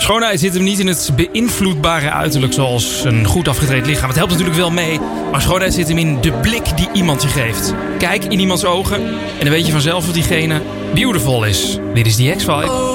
Schoonheid zit hem niet in het beïnvloedbare uiterlijk zoals een goed afgetraind lichaam. Het helpt natuurlijk wel mee, maar schoonheid zit hem in de blik die iemand je geeft. Kijk in iemands ogen en dan weet je vanzelf of diegene beautiful is. Dit is die X-Vibe.